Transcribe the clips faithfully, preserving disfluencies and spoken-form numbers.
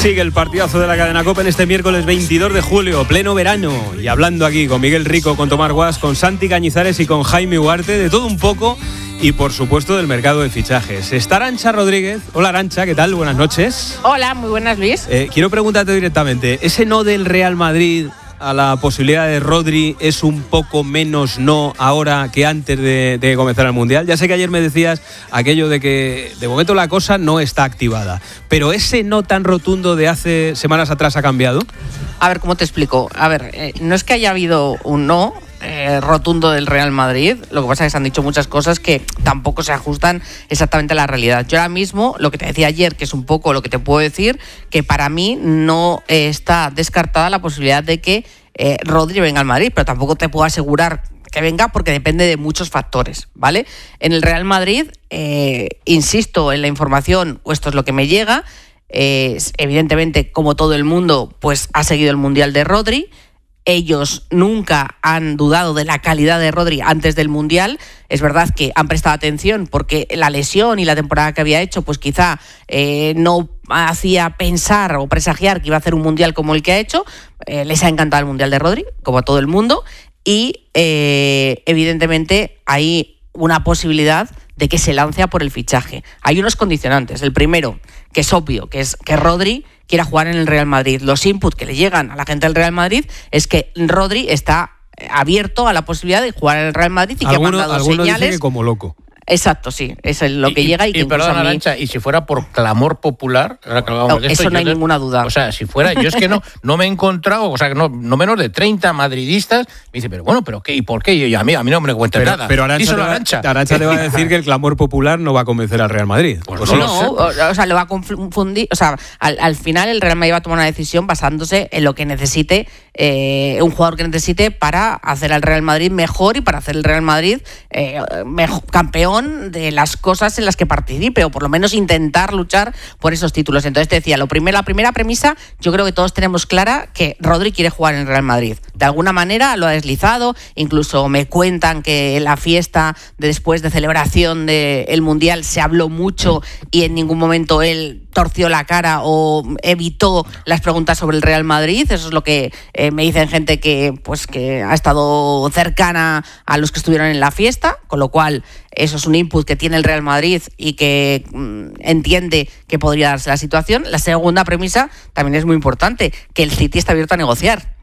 Sigue el partidazo de la cadena COPE en este miércoles veintidós de julio, pleno verano. Y hablando aquí con Miguel Rico, con Tomás Guas, con Santi Cañizares y con Jaime Ugarte, de todo un poco y por supuesto del mercado de fichajes. Está Arantxa Rodríguez. Hola Arantxa, ¿qué tal? Buenas noches. Hola, muy buenas, Luis. Eh, quiero preguntarte directamente, ¿ese no del Real Madrid a la posibilidad de Rodri es un poco menos no ahora que antes de, de comenzar el Mundial? Ya sé que ayer me decías aquello de que de momento la cosa no está activada, pero ese no tan rotundo de hace semanas atrás ha cambiado. A ver, ¿cómo te explico? A ver, eh, no es que haya habido un no eh, rotundo del Real Madrid, lo que pasa es que se han dicho muchas cosas que tampoco se ajustan exactamente a la realidad. Yo ahora mismo, lo que te decía ayer, que es un poco lo que te puedo decir, que para mí no eh, está descartada la posibilidad de que eh, Rodri venga al Madrid, pero tampoco te puedo asegurar que venga porque depende de muchos factores, ¿vale? En el Real Madrid, eh, insisto en la información, o esto es lo que me llega, eh, evidentemente, como todo el mundo, pues ha seguido el Mundial de Rodri. Ellos nunca han dudado de la calidad de Rodri antes del Mundial. Es verdad que han prestado atención porque la lesión y la temporada que había hecho pues quizá eh, no hacía pensar o presagiar que iba a hacer un Mundial como el que ha hecho. Eh, les ha encantado el Mundial de Rodri, como a todo el mundo, y eh, evidentemente hay una posibilidad de que se lance a por el fichaje. Hay unos condicionantes. El primero, que es obvio, que es que Rodri quiera jugar en el Real Madrid. Los inputs que le llegan a la gente del Real Madrid es que Rodri está abierto a la posibilidad de jugar en el Real Madrid y que alguno, ha mandado alguno señales. Dice que como loco. Exacto, sí, es lo que y, llega y, y que y perdón, a mí... Arantxa, y si fuera por clamor popular, ahora que hablamos no, de esto, eso no hay yo, ninguna duda. O sea, si fuera, yo es que no, no me he encontrado, o sea, no, no menos de treinta madridistas me dicen, pero bueno, pero qué y por qué, y yo, a mí a mí no me cuenta pero, nada. Pero Arantxa te, va, Arantxa. Arantxa te va a decir que el clamor popular no va a convencer al Real Madrid. Pues pues no, sí. lo sé. No, o, o sea, lo va a confundir, o sea, al, al final el Real Madrid va a tomar una decisión basándose en lo que necesite eh, un jugador que necesite para hacer al Real Madrid mejor y para hacer el Real Madrid eh, mejor, campeón de las cosas en las que participe, o por lo menos intentar luchar por esos títulos. Entonces te decía, lo primero, la primera premisa, yo creo que todos tenemos clara que Rodri quiere jugar en el Real Madrid. De alguna manera lo ha deslizado, incluso me cuentan que en la fiesta de después de celebración del Mundial se habló mucho y en ningún momento él torció la cara o evitó las preguntas sobre el Real Madrid. Eso es lo que eh, me dicen gente que, pues, que ha estado cercana a los que estuvieron en la fiesta, con lo cual eso es un input que tiene el Real Madrid y que mmm, entiende que podría darse la situación. La segunda premisa también es muy importante, que el City está abierto a negociar.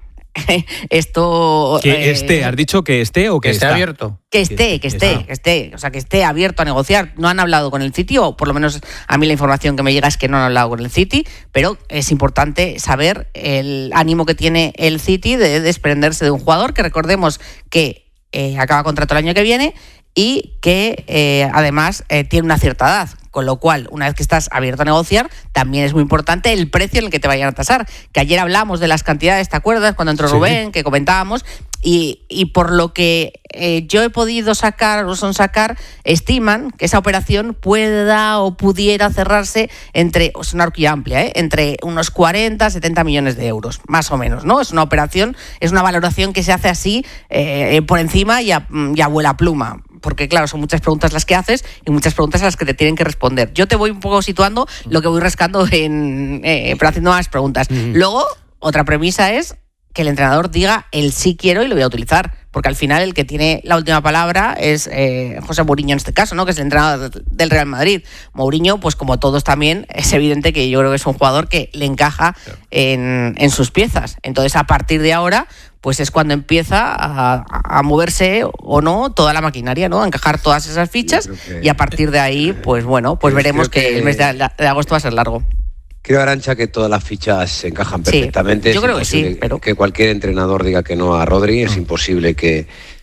Esto que eh, esté, ¿has dicho que esté o que, que esté está? abierto? Que esté, que esté, que esté, o sea, que esté abierto a negociar. No han hablado con el City, o por lo menos a mí la información que me llega es que no han hablado con el City, pero es importante saber el ánimo que tiene el City de desprenderse de un jugador que recordemos que eh, acaba contrato el año que viene y que eh, además eh, tiene una cierta edad. Con lo cual, una vez que estás abierto a negociar, también es muy importante el precio en el que te vayan a tasar. Que ayer hablamos de las cantidades, ¿te acuerdas? Cuando entró sí. Rubén, que comentábamos, y, y por lo que eh, yo he podido sacar o son sacar, estiman que esa operación pueda o pudiera cerrarse entre, es una horquilla amplia, ¿eh? entre unos cuarenta, setenta millones de euros, más o menos, ¿no? Es una operación, es una valoración que se hace así, eh, por encima y a, y a vuela pluma. Porque claro, son muchas preguntas las que haces y muchas preguntas a las que te tienen que responder. Yo te voy un poco situando lo que voy rascando en, eh, pero haciendo más preguntas. Mm. Luego, otra premisa es que el entrenador diga el sí quiero y lo voy a utilizar, porque al final el que tiene la última palabra es eh, José Mourinho en este caso, ¿no? Que es el entrenador del Real Madrid. Mourinho, pues como todos también, es evidente que yo creo que es un jugador que le encaja en, en sus piezas. Entonces, a partir de ahora, pues es cuando empieza a, a moverse o no toda la maquinaria, ¿no? A encajar todas esas fichas que, y a partir de ahí, pues bueno, pues veremos que, que el mes de, de agosto va a ser largo. Creo, Arantxa, que todas las fichas se encajan perfectamente. Sí, yo es creo que sí, pero... que cualquier entrenador diga que no a Rodri, es imposible que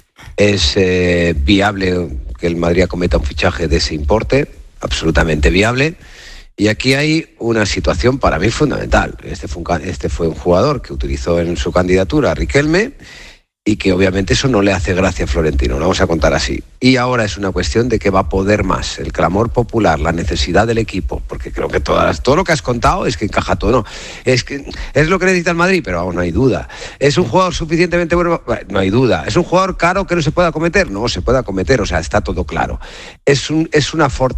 es eh, viable que el Madrid cometa un fichaje de ese importe, absolutamente viable. Y aquí hay una situación para mí fundamental. Este fue un, este fue un jugador que utilizó en su candidatura a Riquelme y que obviamente eso no le hace gracia a Florentino, lo vamos a contar así. Y ahora es una cuestión de que va a poder más, el clamor popular, la necesidad del equipo, porque creo que todas, todo lo que has contado es que encaja todo, no. Es, que, es lo que necesita el Madrid, pero vamos, no hay duda. ¿Es un jugador suficientemente bueno? No hay duda. ¿Es un jugador caro que no se pueda acometer? No se puede acometer, o sea, está todo claro. Es, un, es una fortaleza.